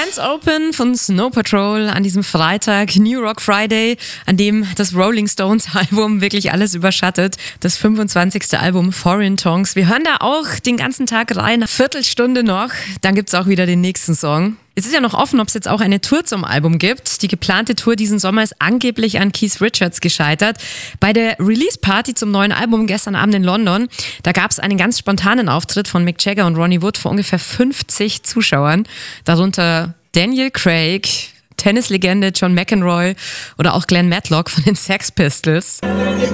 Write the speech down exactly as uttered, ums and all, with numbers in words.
Hands Open von Snow Patrol an diesem Freitag, New Rock Friday, an dem das Rolling Stones Album wirklich alles überschattet. Das fünfundzwanzigste Album Foreign Tongues. Wir hören da auch den ganzen Tag rein, eine Viertelstunde noch, dann gibt's auch wieder den nächsten Song. Es ist ja noch offen, ob es jetzt auch eine Tour zum Album gibt. Die geplante Tour diesen Sommer ist angeblich an Keith Richards gescheitert. Bei der Release-Party zum neuen Album gestern Abend in London, da gab es einen ganz spontanen Auftritt von Mick Jagger und Ronnie Wood vor ungefähr fünfzig Zuschauern. Darunter Daniel Craig, Tennislegende John McEnroe oder auch Glenn Matlock von den Sex Pistols.